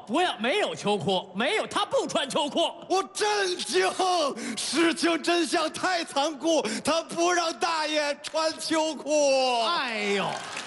不要，没有秋裤，没有，他不穿秋裤。 我震惊，事情真相太残酷，他不让大爷穿秋裤。 哎呦，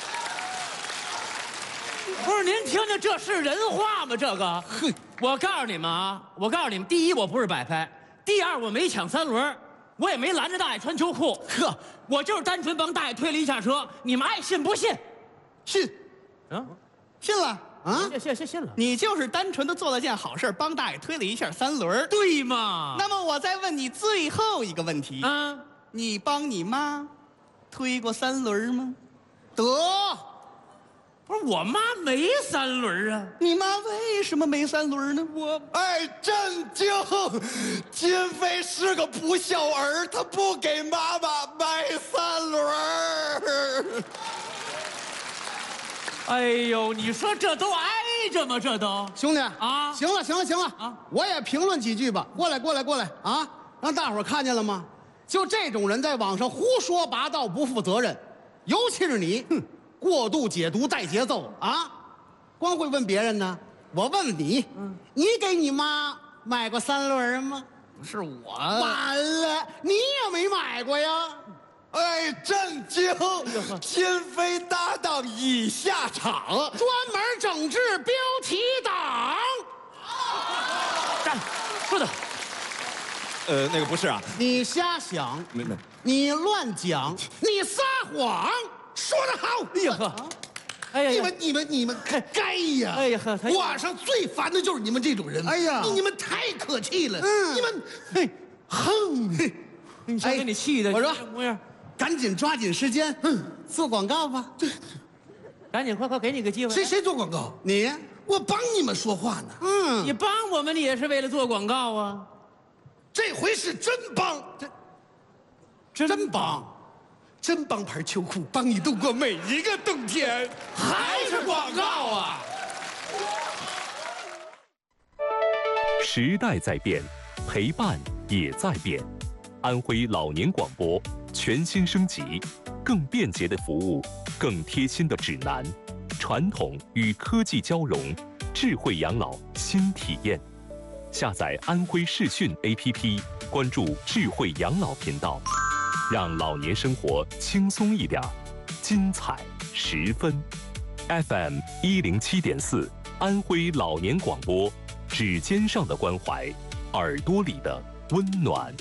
不是您听听，这是人话吗？这个，我告诉你们啊，第一，我不是摆拍；第二，我没抢3轮，我也没拦着大爷穿秋裤。 呵， 我就是单纯帮大爷推了一下车，你们爱信不信？ 信， 啊， 信了啊？ 信了。 你就是单纯的做了件好事，帮大爷推了一下3轮。 对嘛？ 那么我再问你最后一个问题啊， 你帮你妈推过3轮吗？得， 不是我妈没3轮啊。 你妈为什么没3轮呢？ 哎，震惊！金飞是个不孝儿，他不给妈妈买3轮。 哎呦，你说这都挨着吗？这都兄弟啊行了啊我也评论几句吧。过来啊！让大伙儿看见了吗？就这种人在网上胡说八道，不负责任，尤其是你，过度解读带节奏啊，光会问别人呢。我问问你，你给你妈买过3轮吗？ 不是我， 完了，你也没买过呀。 哎，震惊！金飞搭档已下场， 专门整治标题党。 站，说的。 那个不是啊， 你瞎想， 没， 你乱讲，你撒谎，说得好！ 哎呀呵，哎呀， 你们该呀！ 哎呀呵， 网上最烦的就是你们这种人。 哎呀你们太可气了！你们， 你先给你气的， 我说这模样， 赶紧抓紧时间，做广告吧。 赶紧快给你个机会。 谁做广告？ 你， 我帮你们说话呢。 你帮我们，你也是为了做广告啊？ 这回是真帮， 真棒！ 真帮牌秋裤，帮你度过每一个冬天。 还是广告啊？ 时代在变，陪伴也在变。安徽老年广播全新升级，更便捷的服务，更贴心的指南，传统与科技交融，智慧养老新体验。下载安徽视讯 APP， 关注智慧养老频道，让老年生活轻松一点，精彩10分。FM 107.4，安徽老年广播，指尖上的关怀，耳朵里的温暖。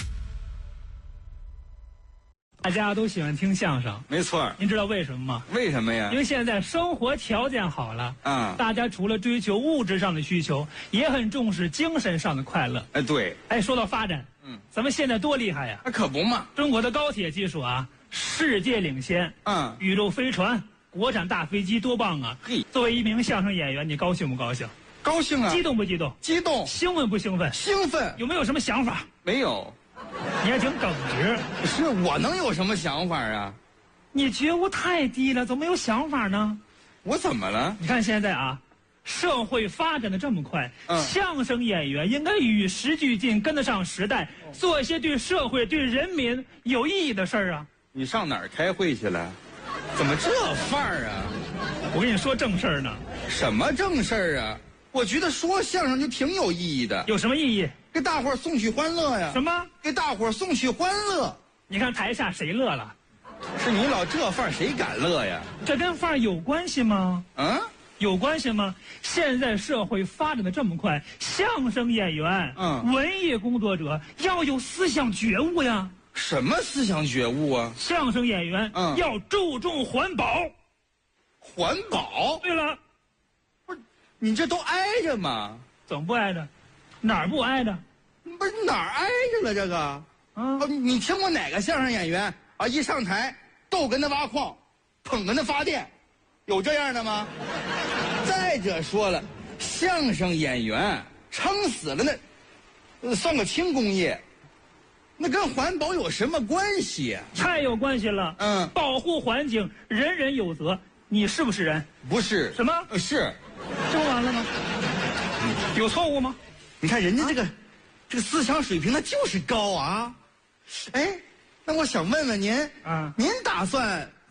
大家都喜欢听相声， 没错。 您知道为什么吗？ 为什么呀？ 因为现在生活条件好了，大家除了追求物质上的需求，也很重视精神上的快乐。 哎，对。 哎，说到发展，咱们现在多厉害呀！ 那可不嘛， 中国的高铁技术啊，世界领先。宇宙飞船、国产大飞机多棒啊！ 嘿， 作为一名相声演员，你高兴不高兴？ 高兴啊！ 激动不激动？ 激动。 兴奋不兴奋？ 兴奋。 有没有什么想法？ 没有。 你还挺耿直。 是我能有什么想法啊？ 你觉悟太低了，怎么没有想法呢？ 我怎么了？ 你看现在啊，社会发展的这么快，相声演员应该与时俱进，跟得上时代，做一些对社会、对人民有意义的事儿啊。 你上哪儿开会去了？怎么这范儿啊？ 我跟你说正事儿呢。 什么正事儿啊？我觉得说相声就挺有意义的。 有什么意义？ 给大伙儿送去欢乐呀！ 什么？ 给大伙儿送去欢乐？ 你看台下谁乐了？ 是你老这范儿，谁敢乐呀？ 这跟范儿有关系吗？有关系吗？现在社会发展的这么快，相声演员、文艺工作者要有思想觉悟呀。 什么思想觉悟啊？ 相声演员要注重环保。 环保？ 对了， 不是你这都挨着吗？ 怎么不挨着？哪儿不挨着？ 不是哪儿挨着了这个？你听过哪个相声演员啊？一上台逗哏的挖矿，捧哏的发电，有这样的吗？再者说了，相声演员撑死了那算个轻工业，那跟环保有什么关系啊？ 太有关系了。保护环境，人人有责。你是不是人？ 不是。 什么？ 是。 这不完了吗？有错误吗？ 你看人家这个思想水平，那就是高啊。哎，那我想问问您，您打算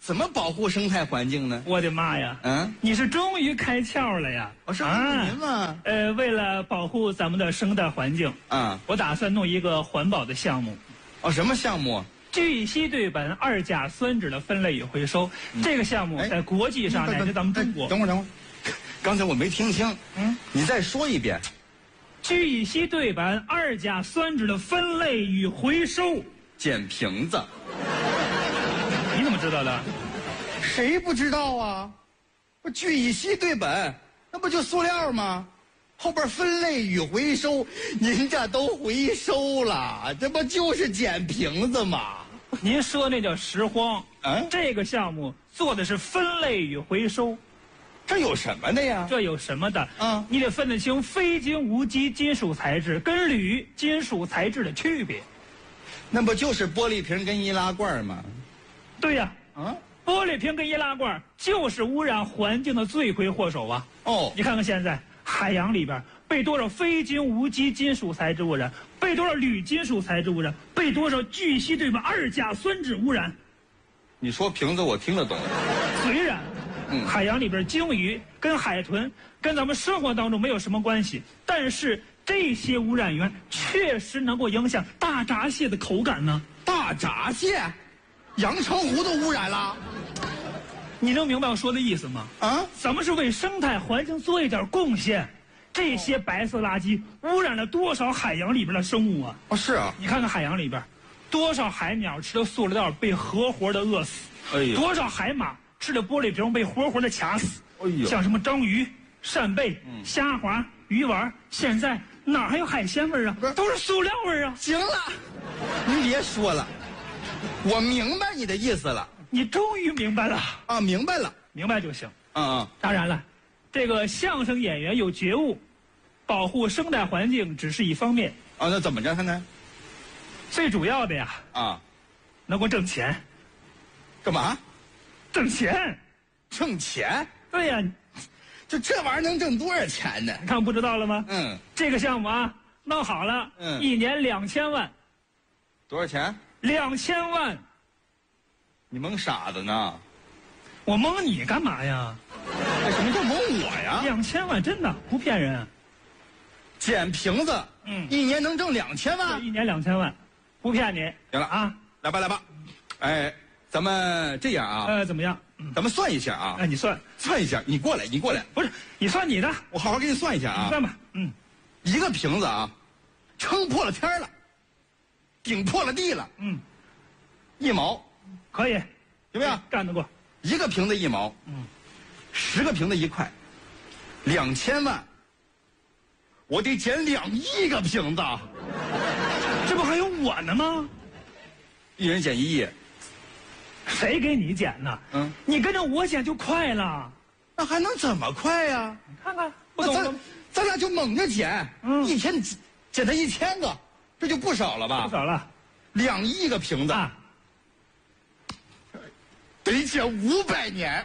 怎么保护生态环境呢？ 我的妈呀！你是终于开窍了呀！ 我说您嘛， 为了保护咱们的生态环境我打算弄一个环保的项目。 什么项目？ 聚乙烯对苯二甲酸酯的分类与回收。这个项目在国际上乃至咱们中国。 等会儿，刚才我没听清。你再说一遍。 聚乙烯对苯二甲酸酯的分类与回收。 捡瓶子。 你怎么知道的？ 谁不知道啊？聚乙烯对苯，那不就塑料吗？后边分类与回收，您这都回收了，这不就是捡瓶子吗？ 您说那叫拾荒。这个项目做的是分类与回收。 这有什么的呀？ 这有什么的？你得分得清非晶无机金属材质跟铝金属材质的区别。 那不就是玻璃瓶跟易拉罐吗？ 对呀。玻璃瓶跟易拉罐就是污染环境的罪魁祸首啊！你看看现在海洋里边被多少非晶无机金属材质污染，被多少铝金属材质污染，被多少聚乙烯对苯二甲酸酯污染。 你说瓶子我听得懂。 虽然海洋里边鲸鱼跟海豚跟咱们生活当中没有什么关系，但是这些污染源确实能够影响大闸蟹的口感呢。 大闸蟹？阳澄湖都污染了， 你能明白我说的意思吗？咱们是为生态环境做一点贡献，这些白色垃圾污染了多少海洋里边的生物啊？ 是啊， 你看看海洋里边，多少海鸟吃了塑料袋被活活的饿死，多少海马吃了玻璃瓶被活活的卡死，像什么章鱼、扇贝、虾滑、鱼丸，现在哪还有海鲜味啊？都是塑料味啊！ 行了，您别说了。我明白你的意思了。 你终于明白了明白了， 明白就行。 当然了，这个相声演员有觉悟，保护生态环境只是一方面。 那怎么着他呢？ 最主要的呀，能够挣钱。 干嘛？ 挣钱。 挣钱？ 对呀， 这玩意儿能挣多少钱呢？ 你看不知道了吗？这个项目弄好了，1年2000万。 多少钱 ？2000万。 你蒙傻子呢？ 我蒙你干嘛呀？ 什么叫蒙我呀 ？2000万，真的不骗人。 捡瓶子，1年能挣2000万 ？1年2000万，不骗你。 行了来吧，咱们这样怎么样？ 咱们算一下啊。 你算一下，你过来。 不是，你算你的， 我好好给你算一下啊。 你算吧。 一个瓶子撑破了天了，顶破了地了。1毛， 可以， 行不行？ 干得过。 一个瓶子1毛，10个瓶子1块，2000万，我得捡2亿个瓶子。 这不还有我呢吗？ 一人捡1亿。 谁给你捡呢？你跟着我捡就快了。 那还能怎么快呀？ 你看看，不懂咱俩就猛着捡，一天捡他1000个，这就不少了吧？ 不少了 ，2亿个瓶子得捡500年。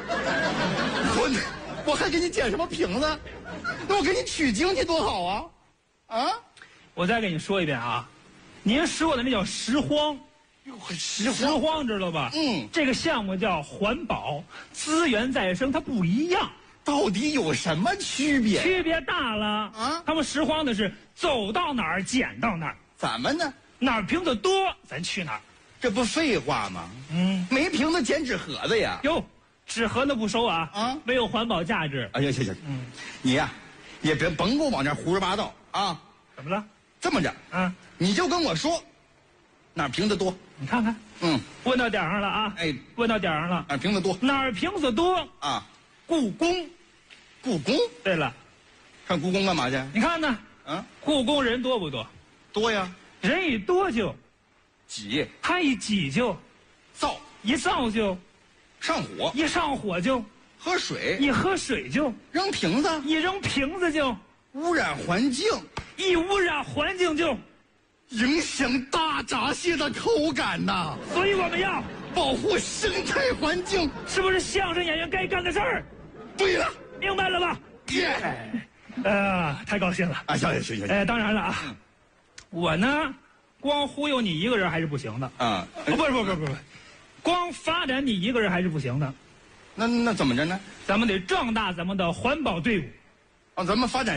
我还给你捡什么瓶子？那我给你取经去多好啊！ 我再给你说一遍您说的那叫拾荒。拾荒知道吧？这个项目叫环保，资源再生，它不一样。 到底有什么区别？ 区别大了他们拾荒的是走到哪儿捡到哪儿。 咱们呢？ 哪儿瓶子多，咱去哪儿。 这不废话吗？没瓶子捡纸盒子呀。 哟，纸盒子不收没有环保价值。 行，你呀，也别甭给我往这胡说八道怎么了？ 这么着你就跟我说，哪儿瓶子多？ 你看看，问到点上了问到点上了。 哪儿瓶子多？ 哪儿瓶子多故宫。 故宫？ 对了， 上故宫干嘛去？ 你看呢？故宫人多不多？ 多呀。 人一多就挤， 他一挤就造， 一造就上火， 一上火就喝水， 一喝水就扔瓶子， 一扔瓶子就污染环境， 一污染环境就影响大闸蟹的口感呐。 所以我们要保护生态环境， 是不是相声演员该干的事儿？ 对了， 明白了吧？太高兴了行。 当然了我呢，光忽悠你一个人还是不行的不是， 光发展你一个人还是不行的。 那怎么着呢？ 咱们得壮大咱们的环保队伍。 咱们发展